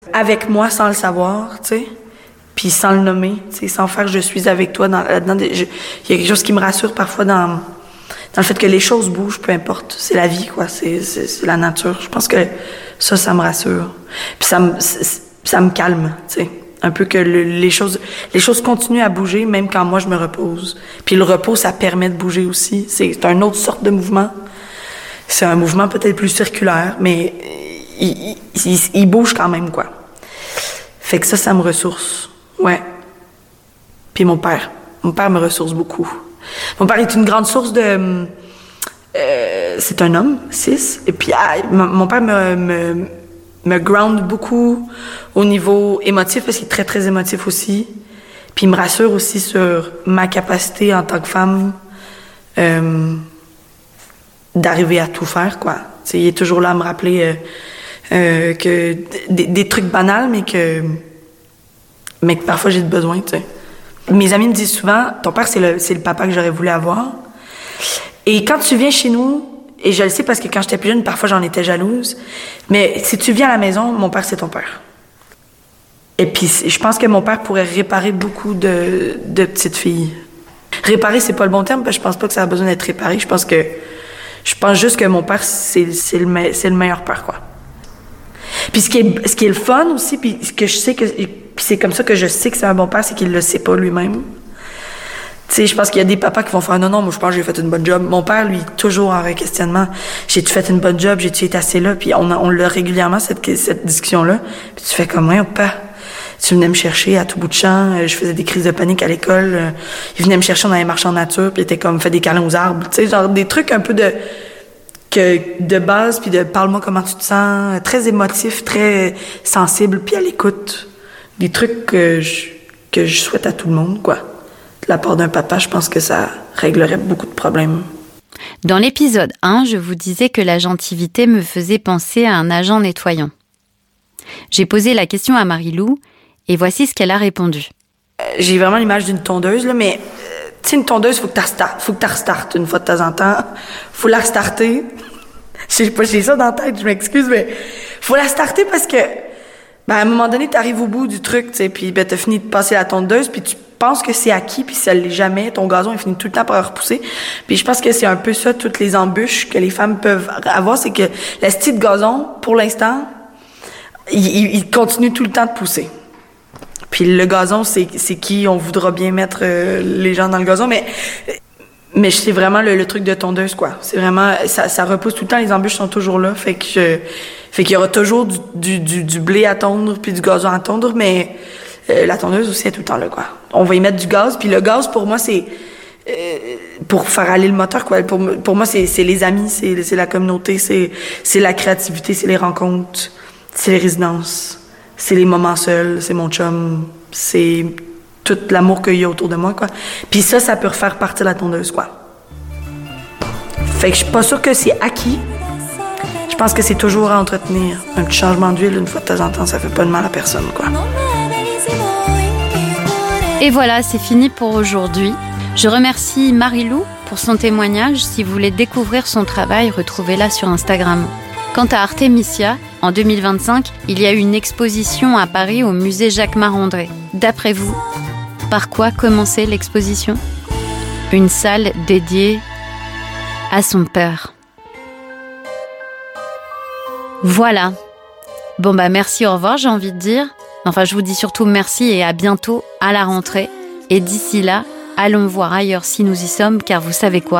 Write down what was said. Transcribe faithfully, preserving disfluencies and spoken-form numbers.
Avec moi sans le savoir, tu sais, puis sans le nommer, tu sais, sans faire « je suis avec toi » dans, là-dedans. Il y a quelque chose qui me rassure parfois dans, dans le fait que les choses bougent, peu importe. C'est la vie, quoi, c'est, c'est, c'est la nature. Je pense que ça, ça me rassure. Puis ça me, ça me calme, tu sais. Un peu que le, les choses les choses continuent à bouger, même quand moi, je me repose. Puis le repos, ça permet de bouger aussi. C'est, c'est une autre sorte de mouvement. C'est un mouvement peut-être plus circulaire, mais il, il, il bouge quand même, quoi. Fait que ça, ça me ressource. Ouais. Puis mon père. Mon père me ressource beaucoup. Mon père est une grande source de... Euh, c'est un homme, cis. Et puis, ah, mon père me... me me ground beaucoup au niveau émotif, parce qu'il est très, très émotif aussi. Puis il me rassure aussi sur ma capacité en tant que femme euh, d'arriver à tout faire, quoi. T'sais, il est toujours là à me rappeler euh, euh, que des, des trucs banals, mais que, mais que parfois j'ai besoin, tu sais. Mes amis me disent souvent, ton père, c'est le, c'est le papa que j'aurais voulu avoir. Et quand tu viens chez nous, et je le sais parce que quand j'étais plus jeune, parfois j'en étais jalouse. Mais si tu viens à la maison, mon père, c'est ton père. Et puis, je pense que mon père pourrait réparer beaucoup de, de petites filles. Réparer, c'est pas le bon terme, parce que je pense pas que ça a besoin d'être réparé. Je pense que, je pense juste que mon père, c'est, c'est, le, me, c'est le meilleur père, quoi. Puis ce qui est, ce qui est le fun aussi, puis ce que je sais que, puis c'est comme ça que je sais que c'est un bon père, c'est qu'il le sait pas lui-même. Tu sais, je pense qu'il y a des papas qui vont faire « Non, non, moi, je pense que j'ai fait une bonne job. » Mon père, lui, toujours en questionnement. « J'ai-tu fait une bonne job? J'ai-tu été assez là? » Puis on, a, on l'a régulièrement, cette, cette discussion-là. Puis tu fais comme « Ouais, papa, tu venais me chercher à tout bout de champ. Je faisais des crises de panique à l'école. Il venait me chercher, on allait marcher en nature. Puis il était comme « Fais des câlins aux arbres. » Tu sais, genre des trucs un peu de que de base, puis de « Parle-moi comment tu te sens. » Très émotif, très sensible, puis à l'écoute. Des trucs que je, que je souhaite à tout le monde, quoi. De la part d'un papa, je pense que ça réglerait beaucoup de problèmes. Dans l'épisode un, je vous disais que l'agentivité me faisait penser à un agent nettoyant. J'ai posé la question à Marie-Lou et voici ce qu'elle a répondu. Euh, j'ai vraiment l'image d'une tondeuse, là, mais euh, tu sais, une tondeuse, il faut que tu restartes. Faut que tu restartes une fois de temps en temps. Faut la restarter. Je sais pas, j'ai ça dans la tête, je m'excuse, mais faut la starter parce que, ben, à un moment donné, tu arrives au bout du truc, tu sais, puis ben, tu as fini de passer la tondeuse, puis tu penses que c'est acquis, puis ça l'est jamais. Ton gazon, il finit tout le temps par repousser. Puis je pense que c'est un peu ça, toutes les embûches que les femmes peuvent avoir, c'est que le style de gazon, pour l'instant, il, il, il continue tout le temps de pousser. Puis le gazon, c'est, c'est qui on voudra bien mettre euh, les gens dans le gazon, mais mais c'est vraiment le, le truc de tondeuse, quoi. C'est vraiment, ça, ça repousse tout le temps, les embûches sont toujours là, fait que je, fait qu'il y aura toujours du, du, du, du blé à tondre, puis du gazon à tondre, mais euh, la tondeuse aussi est tout le temps là, quoi. On va y mettre du gaz, puis le gaz, pour moi, c'est euh, pour faire aller le moteur, quoi. Pour, pour moi, c'est, c'est les amis, c'est, c'est la communauté, c'est, c'est la créativité, c'est les rencontres, c'est les résidences, c'est les moments seuls, c'est mon chum, c'est tout l'amour qu'il y a autour de moi, quoi. Puis ça, ça peut refaire partir la tondeuse, quoi. Fait que je suis pas sûre que c'est acquis. Je pense que c'est toujours à entretenir. Un petit changement d'huile, une fois de temps en temps, ça fait pas de mal à personne, quoi. Et voilà, c'est fini pour aujourd'hui. Je remercie Marie-Lou pour son témoignage. Si vous voulez découvrir son travail, retrouvez-la sur Instagram. Quant à Artemisia, en deux mille vingt-cinq, il y a eu une exposition à Paris au musée Jacquemart-André. D'après vous, par quoi commencer l'exposition ? Une salle dédiée à son père. Voilà. Bon bah merci, au revoir, j'ai envie de dire. Enfin, je vous dis surtout merci et à bientôt à la rentrée. Et d'ici là, allons voir ailleurs si nous y sommes, car vous savez quoi ?